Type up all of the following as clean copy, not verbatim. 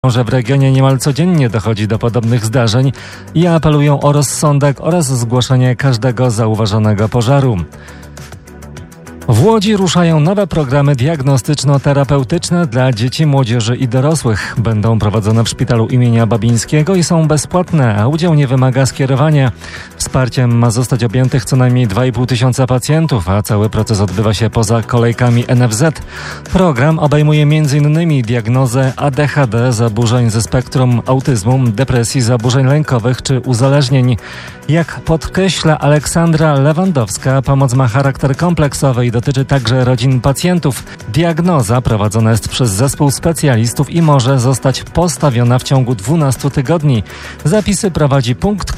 że w regionie niemal codziennie dochodzi do podobnych zdarzeń i apelują o rozsądek oraz zgłoszenie każdego zauważonego pożaru. W Łodzi ruszają nowe programy diagnostyczno-terapeutyczne dla dzieci, młodzieży i dorosłych. Będą prowadzone w szpitalu imienia Babińskiego i są bezpłatne, a udział nie wymaga skierowania. Wsparciem ma zostać objętych co najmniej 2,5 tysiąca pacjentów, a cały proces odbywa się poza kolejkami NFZ. Program obejmuje m.in. diagnozę ADHD, zaburzeń ze spektrum autyzmu, depresji, zaburzeń lękowych czy uzależnień. Jak podkreśla Aleksandra Lewandowska, pomoc ma charakter kompleksowy i dotyczy także rodzin pacjentów. Diagnoza prowadzona jest przez zespół specjalistów i może zostać postawiona w ciągu 12 tygodni. Zapisy prowadzi punkt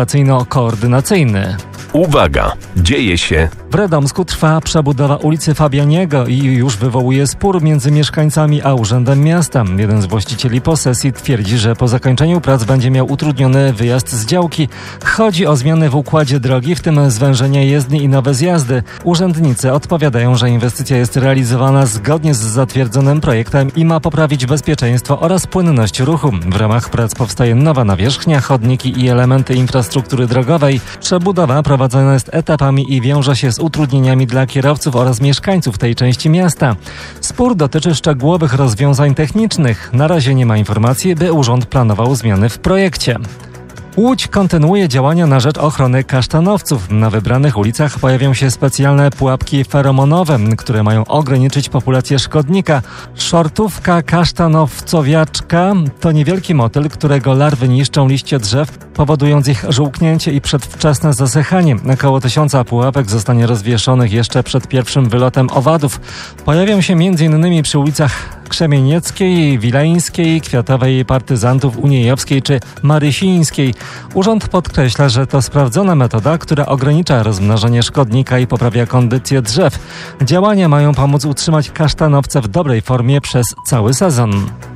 konsultacyjno-koordynacyjny. Uwaga! Dzieje się! W Radomsku trwa przebudowa ulicy Fabianiego i już wywołuje spór między mieszkańcami a Urzędem Miasta. Jeden z właścicieli posesji twierdzi, że po zakończeniu prac będzie miał utrudniony wyjazd z działki. Chodzi o zmiany w układzie drogi, w tym zwężenie jezdni i nowe zjazdy. Urzędnicy odpowiadają, że inwestycja jest realizowana zgodnie z zatwierdzonym projektem i ma poprawić bezpieczeństwo oraz płynność ruchu. W ramach prac powstaje nowa nawierzchnia, chodniki i elementy infrastruktury drogowej. Przebudowa prowadzona jest etapami i wiąże się z utrudnieniami dla kierowców oraz mieszkańców tej części miasta. Spór dotyczy szczegółowych rozwiązań technicznych. Na razie nie ma informacji, by urząd planował zmiany w projekcie. Łódź kontynuuje działania na rzecz ochrony kasztanowców. Na wybranych ulicach pojawią się specjalne pułapki feromonowe, które mają ograniczyć populację szkodnika. Szortówka kasztanowcowiaczka to niewielki motyl, którego larwy niszczą liście drzew, powodując ich żółknięcie i przedwczesne zasychanie. Około 1000 pułapek zostanie rozwieszonych jeszcze przed pierwszym wylotem owadów. Pojawią się m.in. przy ulicach Krzemienieckiej, Wileńskiej, Kwiatowej, Partyzantów, Uniejowskiej czy Marysińskiej. Urząd podkreśla, że to sprawdzona metoda, która ogranicza rozmnażanie szkodnika i poprawia kondycję drzew. Działania mają pomóc utrzymać kasztanowce w dobrej formie przez cały sezon.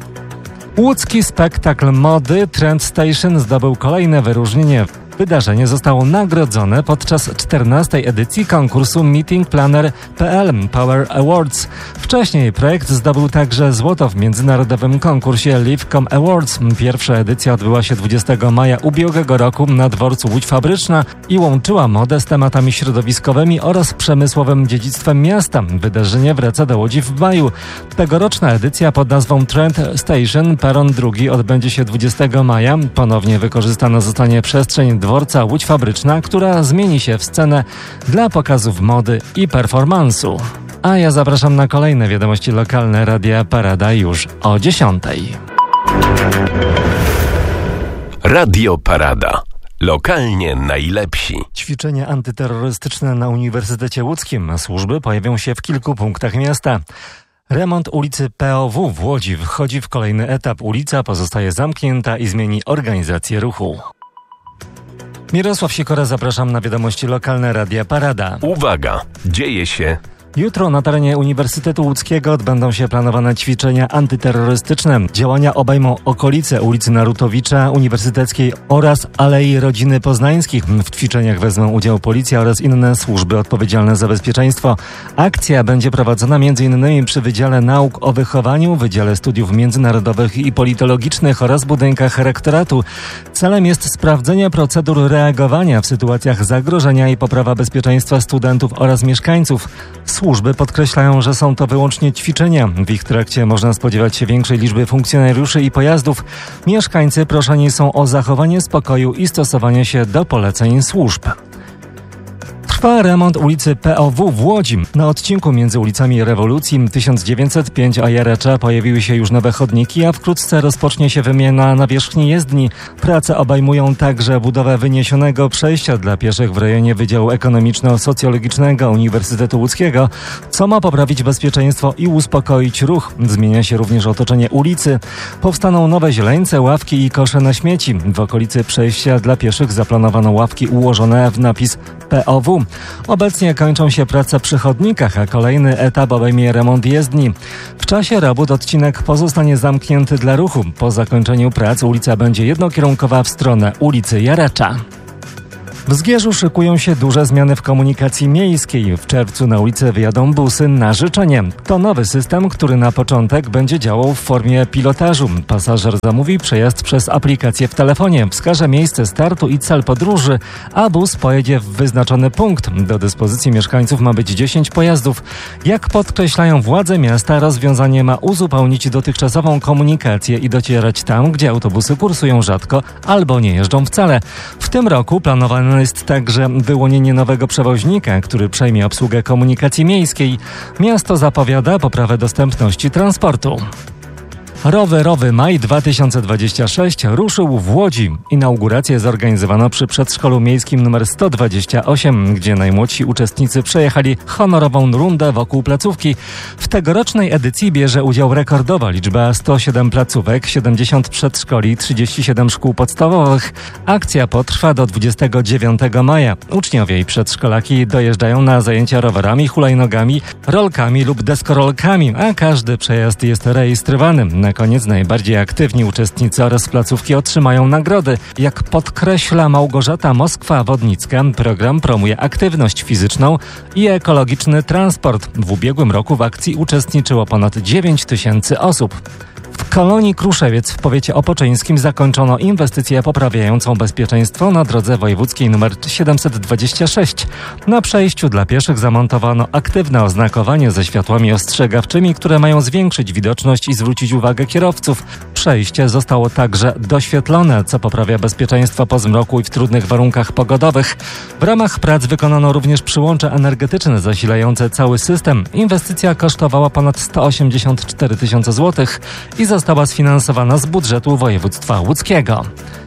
Łódzki spektakl mody Trend Station zdobył kolejne wyróżnienie. Wydarzenie zostało nagrodzone podczas 14. edycji konkursu Meeting Planner.pl Power Awards. Wcześniej projekt zdobył także złoto w międzynarodowym konkursie Livecom Awards. Pierwsza edycja odbyła się 20 maja ubiegłego roku na dworcu Łódź Fabryczna i łączyła modę z tematami środowiskowymi oraz przemysłowym dziedzictwem miasta. Wydarzenie wraca do Łodzi w maju. Tegoroczna edycja pod nazwą Trend Station Peron II odbędzie się 20 maja. Ponownie wykorzystana zostanie przestrzeń dworca Łódź Fabryczna, która zmieni się w scenę dla pokazów mody i performansu. A ja zapraszam na kolejne wiadomości lokalne Radia Parada już o 10:00. Radio Parada. Lokalnie najlepsi. Ćwiczenia antyterrorystyczne na Uniwersytecie Łódzkim. Służby pojawią się w kilku punktach miasta. Remont ulicy POW w Łodzi wchodzi w kolejny etap. Ulica pozostaje zamknięta i zmieni organizację ruchu. Mirosław Sikora, zapraszam na wiadomości lokalne Radia Parada. Uwaga! Dzieje się! Jutro na terenie Uniwersytetu Łódzkiego odbędą się planowane ćwiczenia antyterrorystyczne. Działania obejmą okolice ulicy Narutowicza, Uniwersyteckiej oraz Alei Rodziny Poznańskich. W ćwiczeniach wezmą udział policja oraz inne służby odpowiedzialne za bezpieczeństwo. Akcja będzie prowadzona m.in. przy Wydziale Nauk o Wychowaniu, Wydziale Studiów Międzynarodowych i Politologicznych oraz budynkach rektoratu. Celem jest sprawdzenie procedur reagowania w sytuacjach zagrożenia i poprawa bezpieczeństwa studentów oraz mieszkańców. Służby podkreślają, że są to wyłącznie ćwiczenia. W ich trakcie można spodziewać się większej liczby funkcjonariuszy i pojazdów. Mieszkańcy proszeni są o zachowanie spokoju i stosowanie się do poleceń służb. Trwa remont ulicy POW w Łodzi. Na odcinku między ulicami Rewolucji 1905 a Jarecza pojawiły się już nowe chodniki, a wkrótce rozpocznie się wymiana nawierzchni jezdni. Prace obejmują także budowę wyniesionego przejścia dla pieszych w rejonie Wydziału Ekonomiczno-Socjologicznego Uniwersytetu Łódzkiego, co ma poprawić bezpieczeństwo i uspokoić ruch. Zmienia się również otoczenie ulicy. Powstaną nowe zieleńce, ławki i kosze na śmieci. W okolicy przejścia dla pieszych zaplanowano ławki ułożone w napis POW. Obecnie kończą się prace przy chodnikach, a kolejny etap obejmie remont jezdni. W czasie robót odcinek pozostanie zamknięty dla ruchu. Po zakończeniu prac ulica będzie jednokierunkowa w stronę ulicy Jarecza. W Zgierzu szykują się duże zmiany w komunikacji miejskiej. W czerwcu na ulicę wyjadą busy na życzenie. To nowy system, który na początek będzie działał w formie pilotażu. Pasażer zamówi przejazd przez aplikację w telefonie, wskaże miejsce startu i cel podróży, a bus pojedzie w wyznaczony punkt. Do dyspozycji mieszkańców ma być 10 pojazdów. Jak podkreślają władze miasta, rozwiązanie ma uzupełnić dotychczasową komunikację i docierać tam, gdzie autobusy kursują rzadko albo nie jeżdżą wcale. W tym roku planowane jest także wyłonienie nowego przewoźnika, który przejmie obsługę komunikacji miejskiej. Miasto zapowiada poprawę dostępności transportu. Rowerowy Maj 2026 ruszył w Łodzi. Inaugurację zorganizowano przy przedszkolu miejskim nr 128, gdzie najmłodsi uczestnicy przejechali honorową rundę wokół placówki. W tegorocznej edycji bierze udział rekordowa liczba 107 placówek, 70 przedszkoli i 37 szkół podstawowych. Akcja potrwa do 29 maja. Uczniowie i przedszkolaki dojeżdżają na zajęcia rowerami, hulajnogami, rolkami lub deskorolkami, a każdy przejazd jest rejestrowany. Na koniec najbardziej aktywni uczestnicy oraz placówki otrzymają nagrody. Jak podkreśla Małgorzata Moskwa-Wodnicka, program promuje aktywność fizyczną i ekologiczny transport. W ubiegłym roku w akcji uczestniczyło ponad 9 000 osób. W kolonii Kruszewiec w powiecie opoczyńskim zakończono inwestycję poprawiającą bezpieczeństwo na drodze wojewódzkiej nr 726. Na przejściu dla pieszych zamontowano aktywne oznakowanie ze światłami ostrzegawczymi, które mają zwiększyć widoczność i zwrócić uwagę kierowców. Przejście zostało także doświetlone, co poprawia bezpieczeństwo po zmroku i w trudnych warunkach pogodowych. W ramach prac wykonano również przyłącze energetyczne zasilające cały system. Inwestycja kosztowała ponad 184 000 złotych i została sfinansowana z budżetu województwa łódzkiego.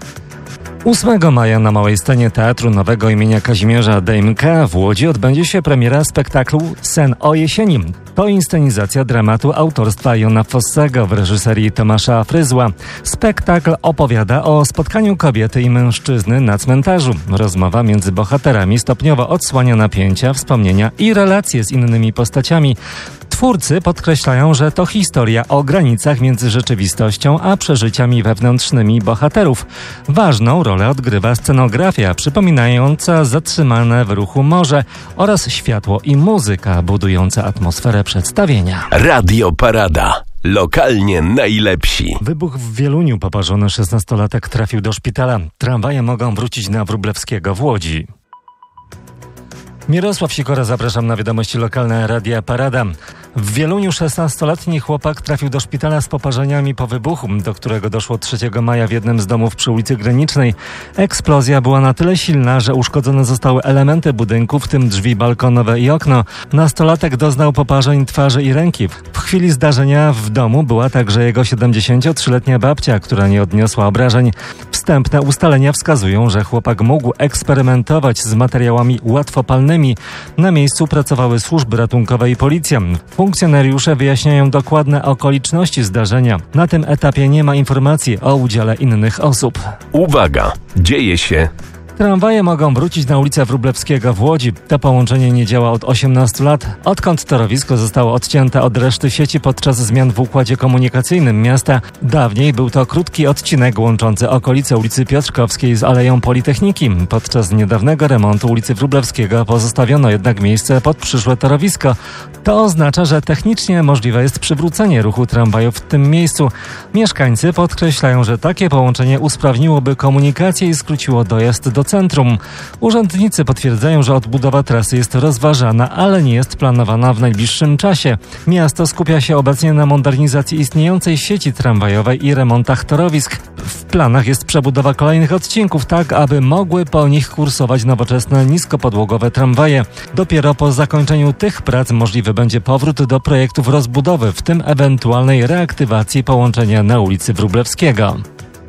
8 maja na małej scenie Teatru Nowego imienia Kazimierza Dejmka w Łodzi odbędzie się premiera spektaklu Sen o jesieni. To inscenizacja dramatu autorstwa Jona Fossego w reżyserii Tomasza Fryzła. Spektakl opowiada o spotkaniu kobiety i mężczyzny na cmentarzu. Rozmowa między bohaterami stopniowo odsłania napięcia, wspomnienia i relacje z innymi postaciami. Twórcy podkreślają, że to historia o granicach między rzeczywistością a przeżyciami wewnętrznymi bohaterów. Ważną rolę odgrywa scenografia przypominająca zatrzymane w ruchu morze oraz światło i muzyka budująca atmosferę przedstawienia. Radio Parada. Lokalnie najlepsi. Wybuch w Wieluniu. Poparzony 16-latek trafił do szpitala. Tramwaje mogą wrócić na Wróblewskiego w Łodzi. Mirosław Sikora, zapraszam na wiadomości lokalne Radia Parada. W Wieluniu 16-letni chłopak trafił do szpitala z poparzeniami po wybuchu, do którego doszło 3 maja w jednym z domów przy ulicy Granicznej. Eksplozja była na tyle silna, że uszkodzone zostały elementy budynku, w tym drzwi balkonowe i okno. Nastolatek doznał poparzeń twarzy i ręki. W chwili zdarzenia w domu była także jego 73-letnia babcia, która nie odniosła obrażeń. Wstępne ustalenia wskazują, że chłopak mógł eksperymentować z materiałami łatwopalnymi. Na miejscu pracowały służby ratunkowe i policja. Funkcjonariusze wyjaśniają dokładne okoliczności zdarzenia. Na tym etapie nie ma informacji o udziale innych osób. Uwaga! Dzieje się. Tramwaje mogą wrócić na ulicę Wróblewskiego w Łodzi. To połączenie nie działa od 18 lat, odkąd torowisko zostało odcięte od reszty sieci podczas zmian w układzie komunikacyjnym miasta. Dawniej był to krótki odcinek łączący okolice ulicy Piotrkowskiej z Aleją Politechniki. Podczas niedawnego remontu ulicy Wróblewskiego pozostawiono jednak miejsce pod przyszłe torowisko. To oznacza, że technicznie możliwe jest przywrócenie ruchu tramwajów w tym miejscu. Mieszkańcy podkreślają, że takie połączenie usprawniłoby komunikację i skróciło dojazd do centrum. Urzędnicy potwierdzają, że odbudowa trasy jest rozważana, ale nie jest planowana w najbliższym czasie. Miasto skupia się obecnie na modernizacji istniejącej sieci tramwajowej i remontach torowisk. W planach jest przebudowa kolejnych odcinków tak, aby mogły po nich kursować nowoczesne, niskopodłogowe tramwaje. Dopiero po zakończeniu tych prac możliwy będzie powrót do projektów rozbudowy, w tym ewentualnej reaktywacji połączenia na ulicy Wróblewskiego.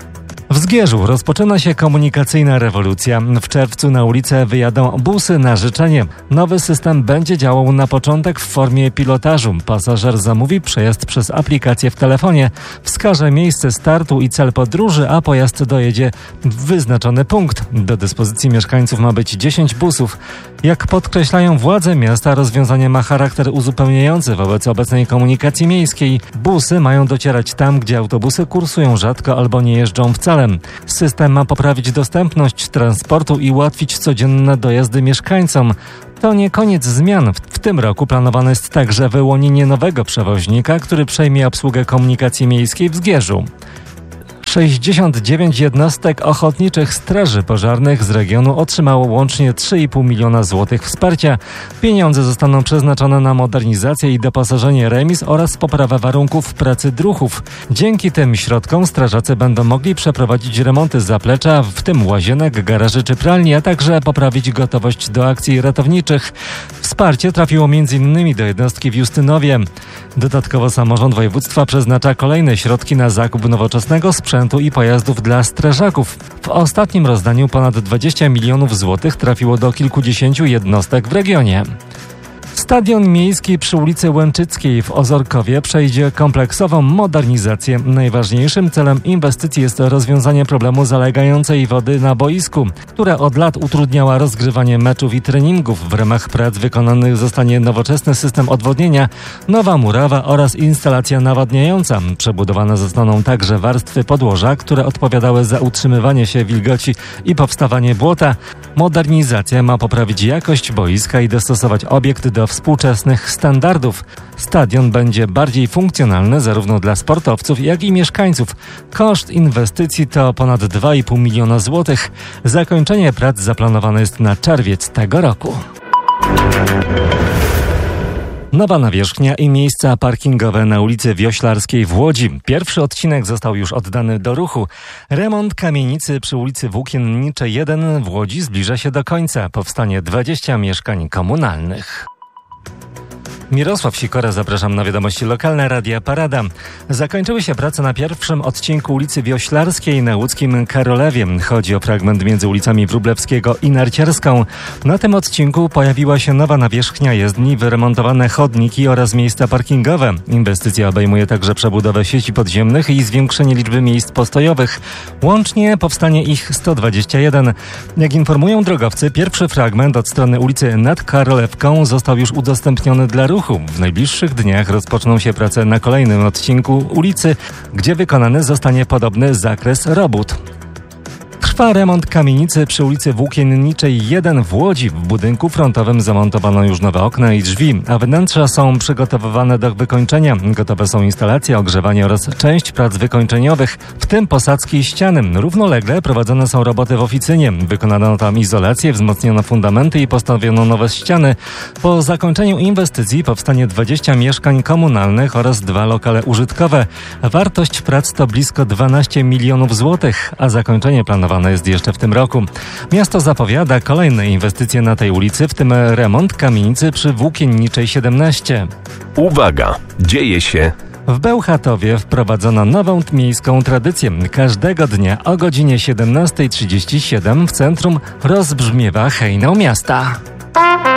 W Zgierzu rozpoczyna się komunikacyjna rewolucja. W czerwcu na ulicę wyjadą busy na życzenie. Nowy system będzie działał na początek w formie pilotażu. Pasażer zamówi przejazd przez aplikację w telefonie, wskaże miejsce startu i cel podróży, a pojazd dojedzie w wyznaczony punkt. Do dyspozycji mieszkańców ma być 10 busów. Jak podkreślają władze miasta, rozwiązanie ma charakter uzupełniający wobec obecnej komunikacji miejskiej. Busy mają docierać tam, gdzie autobusy kursują rzadko albo nie jeżdżą wcale. System ma poprawić dostępność transportu i ułatwić codzienne dojazdy mieszkańcom. To nie koniec zmian. W tym roku planowane jest także wyłonienie nowego przewoźnika, który przejmie obsługę komunikacji miejskiej w Zgierzu. 69 jednostek ochotniczych straży pożarnych z regionu otrzymało łącznie 3,5 miliona złotych wsparcia. Pieniądze zostaną przeznaczone na modernizację i doposażenie remiz oraz poprawę warunków pracy druhów. Dzięki tym środkom strażacy będą mogli przeprowadzić remonty zaplecza, w tym łazienek, garaży czy pralni, a także poprawić gotowość do akcji ratowniczych. Wsparcie trafiło m.in. do jednostki w Justynowie. Dodatkowo samorząd województwa przeznacza kolejne środki na zakup nowoczesnego sprzętu i pojazdów dla strażaków. W ostatnim rozdaniu ponad 20 milionów złotych trafiło do kilkudziesięciu jednostek w regionie. Stadion miejski przy ulicy Łęczyckiej w Ozorkowie przejdzie kompleksową modernizację. Najważniejszym celem inwestycji jest rozwiązanie problemu zalegającej wody na boisku, która od lat utrudniała rozgrywanie meczów i treningów. W ramach prac wykonanych zostanie nowoczesny system odwodnienia, nowa murawa oraz instalacja nawadniająca. Przebudowane zostaną także warstwy podłoża, które odpowiadały za utrzymywanie się wilgoci i powstawanie błota. Modernizacja ma poprawić jakość boiska i dostosować obiekt do współczesnych standardów. Stadion będzie bardziej funkcjonalny zarówno dla sportowców, jak i mieszkańców. Koszt inwestycji to ponad 2,5 miliona złotych. Zakończenie prac zaplanowane jest na czerwiec tego roku. Nowa nawierzchnia i miejsca parkingowe na ulicy Wioślarskiej w Łodzi. Pierwszy odcinek został już oddany do ruchu. Remont kamienicy przy ulicy Włókienniczej 1 w Łodzi zbliża się do końca. Powstanie 20 mieszkań komunalnych. Mirosław Sikora, zapraszam na wiadomości lokalne Radia Parada. Zakończyły się prace na pierwszym odcinku ulicy Wioślarskiej na łódzkim Karolewie. Chodzi o fragment między ulicami Wróblewskiego i Narciarską. Na tym odcinku pojawiła się nowa nawierzchnia jezdni, wyremontowane chodniki oraz miejsca parkingowe. Inwestycja obejmuje także przebudowę sieci podziemnych i zwiększenie liczby miejsc postojowych. Łącznie powstanie ich 121. Jak informują drogowcy, pierwszy fragment od strony ulicy nad Karolewką został już udostępniony dla ruchu. W najbliższych dniach rozpoczną się prace na kolejnym odcinku ulicy, gdzie wykonany zostanie podobny zakres robót. Trwa remont kamienicy przy ulicy Włókienniczej 1 w Łodzi. W budynku frontowym zamontowano już nowe okna i drzwi, a wnętrza są przygotowywane do wykończenia. Gotowe są instalacje, ogrzewanie oraz część prac wykończeniowych, w tym posadzki ściany. Równolegle prowadzone są roboty w oficynie. Wykonano tam izolację, wzmocniono fundamenty i postawiono nowe ściany. Po zakończeniu inwestycji powstanie 20 mieszkań komunalnych oraz 2 lokale użytkowe. Wartość prac to blisko 12 milionów złotych, a zakończenie planowane jest jeszcze w tym roku. Miasto zapowiada kolejne inwestycje na tej ulicy, w tym remont kamienicy przy Włókienniczej 17. Uwaga! Dzieje się! W Bełchatowie wprowadzono nową miejską tradycję. Każdego dnia o godzinie 17:37 w centrum rozbrzmiewa hejnał miasta.